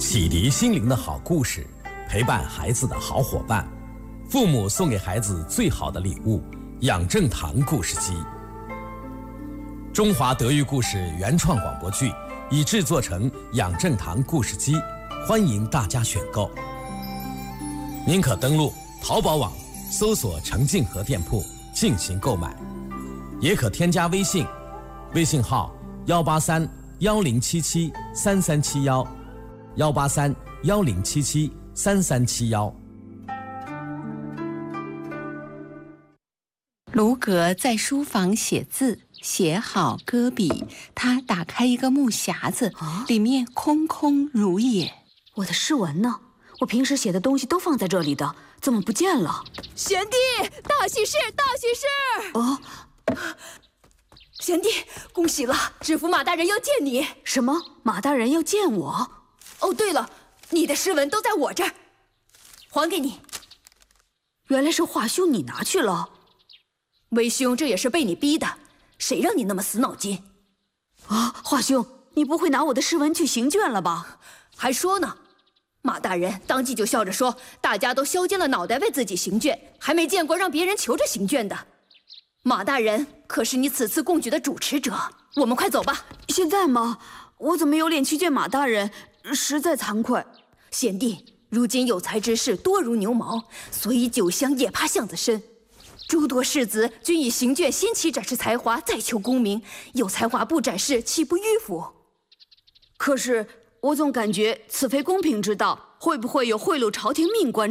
启迪心灵的好故事，陪伴孩子的好伙伴，父母送给孩子最好的礼物——养正堂故事机。中华德育故事原创广播剧已制作成养正堂故事机，欢迎大家选购。您可登录淘宝网搜索程静和店铺进行购买，也可添加微信，微信号183-1077-3371，183-1077-3371。 卢格在书房写字，写好搁笔。他打开一个木匣子，里面空空如也。 我的诗文呢？我平时写的东西都放在这里的，怎么不见了？ 贤弟，大喜事，大喜事！ 哦， 贤弟，恭喜了，知府马大人要见你。 什么？马大人要见我？ 哦，对了，你的诗文都在我这儿，还给你。 原来是华兄你拿去了。 为兄这也是被你逼的，谁让你那么死脑筋？ 啊，华兄，你不会拿我的诗文去行卷了吧？ 还说呢。马大人当即就笑着说，大家都削尖了脑袋为自己行卷，还没见过让别人求着行卷的。马大人可是你此次贡举的主持者，我们快走吧。 现在吗？我怎么有脸去见马大人？实在惭愧。 贤弟，如今有才之士多如牛毛，所以酒香也怕巷子深。诸多士子均以行卷先期展示才华，再求功名，有才华不展示，岂不迂腐？ 可是我总感觉此非公平之道，会不会有贿赂朝廷命官